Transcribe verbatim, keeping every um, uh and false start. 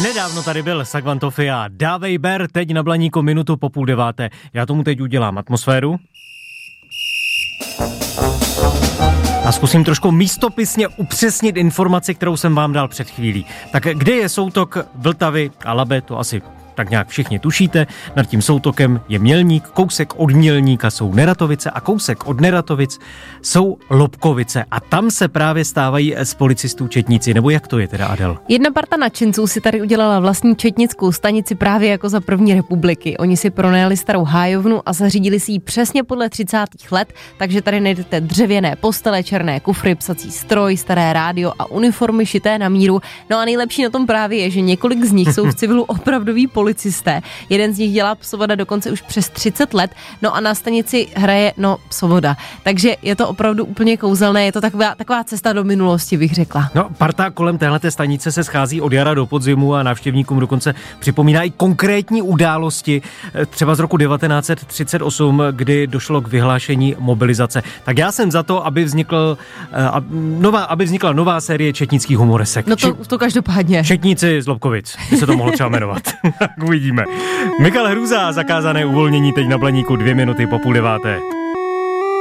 Nedávno tady byl Sagvantofia. Dávej ber, teď na Blaníku minutu po půl deváté. Já tomu teď udělám atmosféru. A zkusím trošku místopisně upřesnit informaci, kterou jsem vám dal před chvílí. Tak kde je soutok Vltavy a Labe, to asi tak nějak všichni tušíte. Nad tím soutokem je Mělník, kousek od Mělníka jsou Neratovice a kousek od Neratovic jsou Lobkovice. A tam se právě stávají z policistů četníci, nebo jak to je teda, Adel? Jedna parta nadšenců si tady udělala vlastní četnickou stanici právě jako za první republiky. Oni si pronajali starou hájovnu a zařídili si ji přesně podle třicátých let, takže tady najdete dřevěné postele, černé kufry, psací stroj, staré rádio a uniformy šité na míru. No a nejlepší na tom právě je, že několik z nich jsou v civilu opravdoví policisté. Jeden z nich dělá psovoda dokonce už přes třicet let, no a na stanici hraje, no, psovoda. Takže je to opravdu úplně kouzelné, je to taková, taková cesta do minulosti, bych řekla. No, parta kolem téhleté stanice se schází od jara do podzimu a návštěvníkům dokonce připomínají konkrétní události, třeba z roku devatenáct set třicet osm, kdy došlo k vyhlášení mobilizace. Tak já jsem za to, aby vznikl, uh, nová, aby vznikla nová série četnických humoresek. No to, to každopádně. Četníci z Lobkovic, by se to mohlo třeba jmenovat. Tak uvidíme. Michal Hrůza, zakázané uvolnění teď na Blaníku, dvě minuty po půl deváté.